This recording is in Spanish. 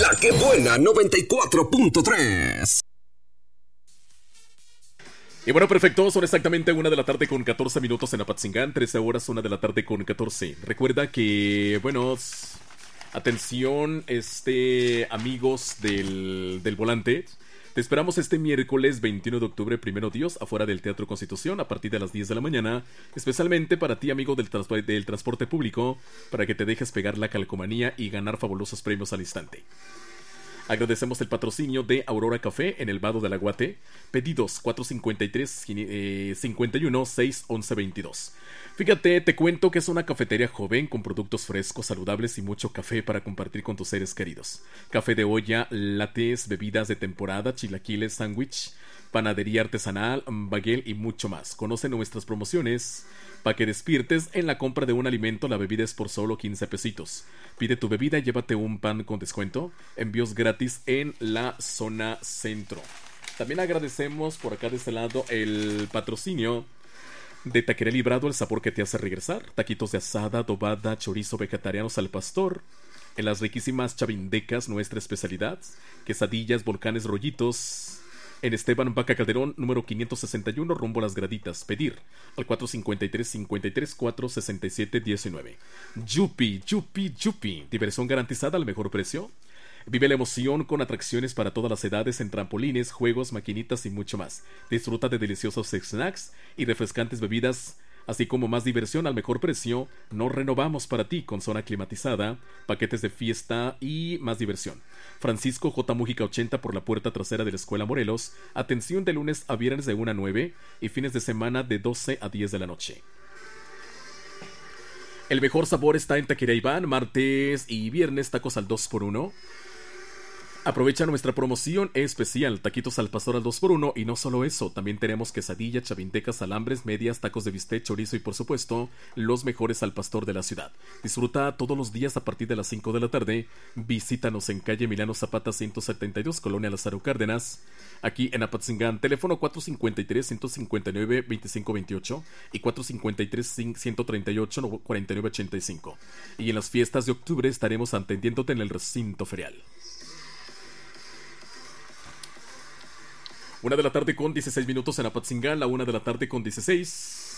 La que buena 94.3. Y bueno, perfecto, son exactamente 1:14 en Apatzingán, 13 horas, 1:14. Recuerda que, bueno, atención, amigos del volante. Te esperamos este miércoles 21 de octubre, primero Dios, afuera del Teatro Constitución, a partir de las 10 de la mañana, especialmente para ti, amigo del transporte público, para que te dejes pegar la calcomanía y ganar fabulosos premios al instante. Agradecemos el patrocinio de Aurora Café en el Vado del Aguate. Pedidos 453-51-611-22. Fíjate, te cuento que es una cafetería joven con productos frescos, saludables y mucho café para compartir con tus seres queridos. Café de olla, lates, bebidas de temporada, chilaquiles, sándwich, panadería artesanal, baguel y mucho más. Conoce nuestras promociones. Para que despiertes, en la compra de un alimento la bebida es por solo 15 pesitos. Pide tu bebida y llévate un pan con descuento. Envíos gratis en la zona centro. También agradecemos por acá de este lado el patrocinio de Taquería Librado, el sabor que te hace regresar. Taquitos de asada, adobada, chorizo vegetarianos al pastor. En las riquísimas chavindecas, nuestra especialidad. Quesadillas, volcanes, rollitos. En Esteban Vaca Calderón, número 561, rumbo a Las Graditas. Pedir al 453-534-6719. Yupi. Diversión garantizada al mejor precio. Vive la emoción con atracciones para todas las edades en trampolines, juegos, maquinitas y mucho más. Disfruta de deliciosos snacks y refrescantes bebidas, así como más diversión al mejor precio. Nos renovamos para ti con zona climatizada, paquetes de fiesta y más diversión. Francisco J. Mújica 80 por la puerta trasera de la Escuela Morelos. Atención de lunes a viernes de 1 a 9 y fines de semana de 12 a 10 de la noche. El mejor sabor está en Taquería Iván, martes y viernes tacos al 2x1. Aprovecha nuestra promoción especial, taquitos al pastor al 2x1, y no solo eso, también tenemos quesadilla, chavintecas, alambres, medias, tacos de bistec, chorizo y por supuesto, los mejores al pastor de la ciudad. Disfruta todos los días a partir de las 5 de la tarde. Visítanos en calle Milano Zapata 172, Colonia Lázaro Cárdenas, aquí en Apatzingán. Teléfono 453-159-2528 y 453-138-4985. Y en las fiestas de octubre estaremos atendiéndote en el recinto ferial. 1:16 en Apatzingán, la 1:16.